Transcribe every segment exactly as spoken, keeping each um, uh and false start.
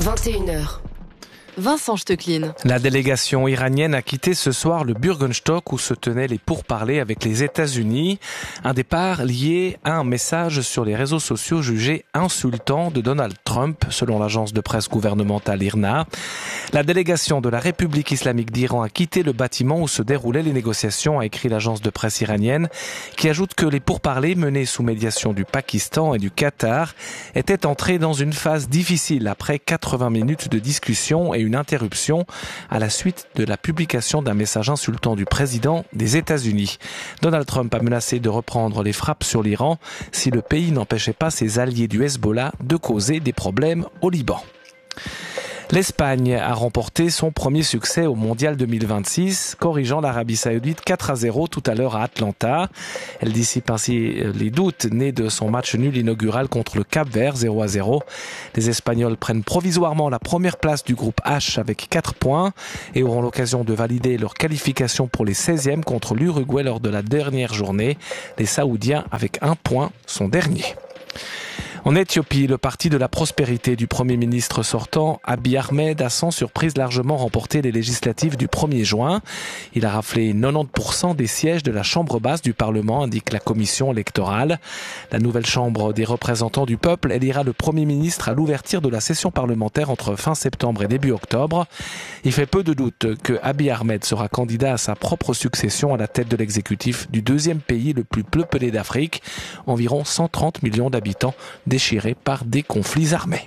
vingt et une heures. Vincent Stecklin. La délégation iranienne a quitté ce soir le Bürgenstock où se tenaient les pourparlers avec les États-Unis. Un départ lié à un message sur les réseaux sociaux jugé insultant de Donald Trump, selon l'agence de presse gouvernementale I R N A. La délégation de la République islamique d'Iran a quitté le bâtiment où se déroulaient les négociations, a écrit l'agence de presse iranienne, qui ajoute que les pourparlers menés sous médiation du Pakistan et du Qatar étaient entrés dans une phase difficile après quatre-vingts minutes de discussion et une interruption à la suite de la publication d'un message insultant du président des États-Unis. Donald Trump a menacé de reprendre les frappes sur l'Iran si le pays n'empêchait pas ses alliés du Hezbollah de causer des problèmes au Liban. L'Espagne a remporté son premier succès au Mondial deux mille vingt-six, corrigeant l'Arabie Saoudite quatre à zéro tout à l'heure à Atlanta. Elle dissipe ainsi les doutes nés de son match nul inaugural contre le Cap-Vert zéro à zéro. Les Espagnols prennent provisoirement la première place du groupe H avec quatre points et auront l'occasion de valider leur qualification pour les seizièmes contre l'Uruguay lors de la dernière journée. Les Saoudiens, avec un point, sont derniers. En Éthiopie, le parti de la prospérité du Premier ministre sortant, Abiy Ahmed, a sans surprise largement remporté les législatives du premier juin. Il a raflé quatre-vingt-dix pour cent des sièges de la Chambre basse du Parlement, indique la commission électorale. La nouvelle Chambre des représentants du peuple élira le Premier ministre à l'ouverture de la session parlementaire entre fin septembre et début octobre. Il fait peu de doute que Abiy Ahmed sera candidat à sa propre succession à la tête de l'exécutif du deuxième pays le plus peuplé d'Afrique, environ cent trente millions d'habitants, déchirés par des conflits armés.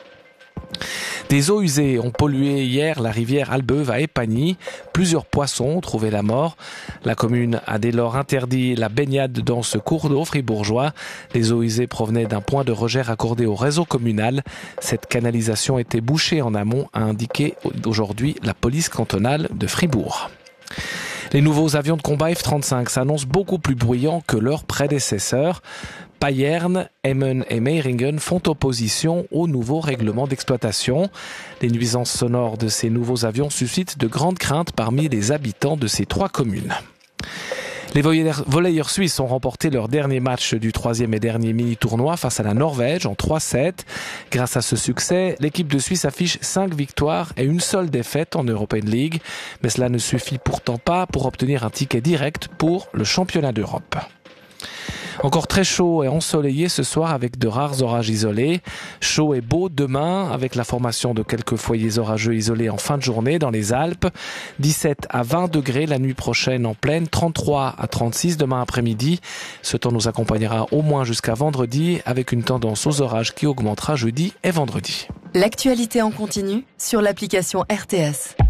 Des eaux usées ont pollué hier la rivière Albeuve à Épagny. Plusieurs poissons ont trouvé la mort. La commune a dès lors interdit la baignade dans ce cours d'eau fribourgeois. Les eaux usées provenaient d'un point de rejet raccordé au réseau communal. Cette canalisation était bouchée en amont, a indiqué aujourd'hui la police cantonale de Fribourg. Les nouveaux avions de combat F trente-cinq s'annoncent beaucoup plus bruyants que leurs prédécesseurs. Payerne, Emmen et Meiringen font opposition au nouveau règlement d'exploitation. Les nuisances sonores de ces nouveaux avions suscitent de grandes craintes parmi les habitants de ces trois communes. Les volleyeurs suisses ont remporté leur dernier match du troisième et dernier mini-tournoi face à la Norvège en trois sept. Grâce à ce succès, l'équipe de Suisse affiche cinq victoires et une seule défaite en European League. Mais cela ne suffit pourtant pas pour obtenir un ticket direct pour le championnat d'Europe. Encore très chaud et ensoleillé ce soir avec de rares orages isolés. Chaud et beau demain avec la formation de quelques foyers orageux isolés en fin de journée dans les Alpes. dix-sept à vingt degrés la nuit prochaine en plaine, trente-trois à trente-six demain après-midi. Ce temps nous accompagnera au moins jusqu'à vendredi avec une tendance aux orages qui augmentera jeudi et vendredi. L'actualité en continu sur l'application R T S.